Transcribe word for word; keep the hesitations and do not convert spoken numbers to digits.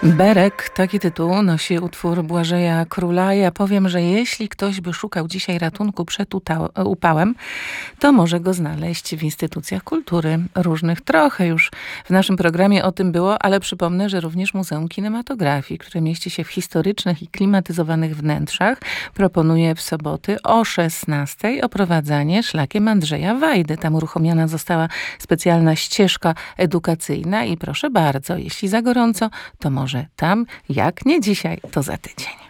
Berek, taki tytuł nosi utwór Błażeja Króla. Ja powiem, że jeśli ktoś by szukał dzisiaj ratunku przed uta- upałem, to może go znaleźć w instytucjach kultury różnych. Trochę już w naszym programie o tym było, ale przypomnę, że również Muzeum Kinematografii, które mieści się w historycznych i klimatyzowanych wnętrzach, proponuje w soboty o szesnastej oprowadzanie szlakiem Andrzeja Wajdy. Tam uruchomiona została specjalna ścieżka edukacyjna i proszę bardzo, jeśli za gorąco, to może tam, jak nie dzisiaj, to za tydzień.